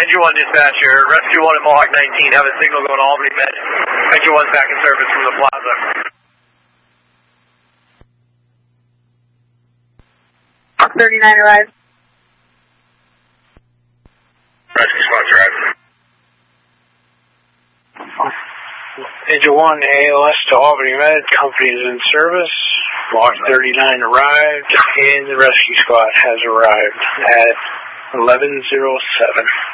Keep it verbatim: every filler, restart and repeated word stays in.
Engine one dispatcher, Rescue one at Mohawk nineteen, have a signal going to Albany Med. Engine one's back in service from the plaza. thirty-nine arrived. Rescue squad's arrived. Engine one, A L S to Albany Med, company is in service. Block thirty-nine arrived, and the rescue squad has arrived at eleven oh seven.